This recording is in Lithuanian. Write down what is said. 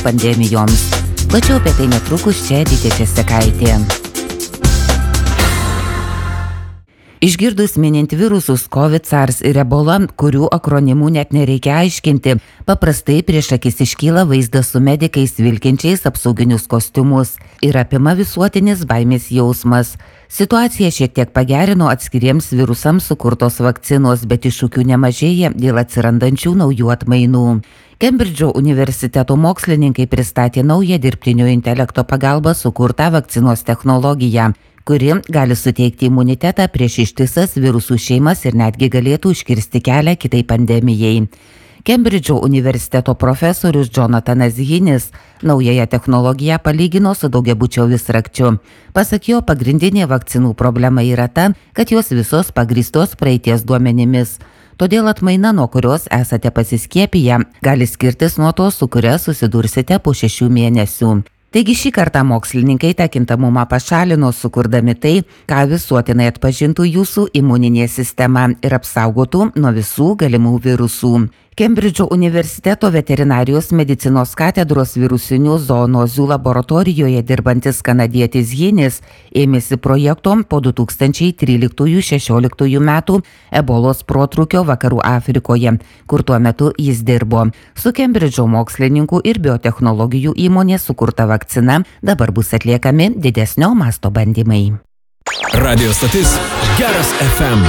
pandemijoms. Plačiau apie tai netrukus čia Edita Česekaitė. Išgirdus minint virusus COVID, SARS ir Ebola, kurių akronimų net nereikia aiškinti, paprastai prieš akis iškyla vaizdas su medikais vilkinčiais apsauginius kostiumus ir apima visuotinis baimės jausmas. Situaciją šiek tiek pagerino atskiriems virusams sukurtos vakcinos, bet iššūkių nemažėja dėl atsirandančių naujų atmainų. Kembridžo universiteto mokslininkai pristatė naują dirbtinio intelekto pagalbą sukurtą vakcinos technologiją, kuri gali suteikti imunitetą prieš ištisas virusų šeimas ir netgi galėtų užkirsti kelią kitai pandemijai. Kembridžo universiteto profesorius Jonathanas Hinis naująją technologiją palygino su daugiabučio visrakčiu. Pasak jo, pagrindinė vakcinų problema yra ta, kad jos visos pagrįstos praeities duomenimis. Todėl atmaina, nuo kurios esate pasiskiepiję, gali skirtis nuo tos, su kuria susidursite po 6 mėnesių. Taigi šį kartą mokslininkai tą kintamumą pašalino, sukurdami tai, ką visuotinai atpažintų jūsų imuninė sistema ir apsaugotų nuo visų galimų virusų. Kembridžo universiteto veterinarijos medicinos katedros virusinių zoonozių laboratorijoje dirbantis kanadietis Hinis ėmėsi projekto po 2013-16 metų ebolos protrūkio Vakarų Afrikoje, kur tuo metu jis dirbo. Su Kembridžo mokslininkų ir biotechnologijų įmonės sukurta vakcina dabar bus atliekami didesnio masto bandymai. Radio stotis Geras FM.